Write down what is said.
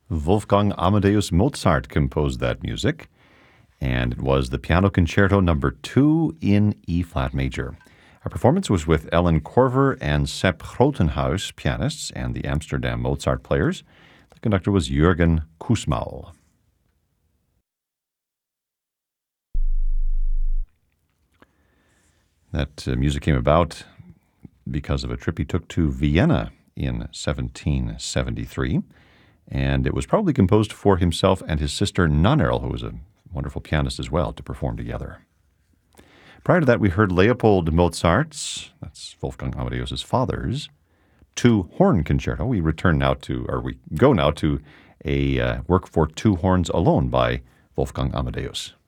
Wolfgang Amadeus Mozart composed that music, and it was the Piano Concerto Number 2 in E-flat major. Our performance was with Ellen Korver and Sepp Grotenhuis, pianists, and the Amsterdam Mozart players. The conductor was Jürgen Kussmaul. That music came about because of a trip he took to Vienna in 1773, and it was probably composed for himself and his sister Nannerl, who was a wonderful pianist as well, to perform together. Prior to that, we heard Leopold Mozart's, that's Wolfgang Amadeus' father's, two-horn concerto. We go now to a work for two horns alone by Wolfgang Amadeus.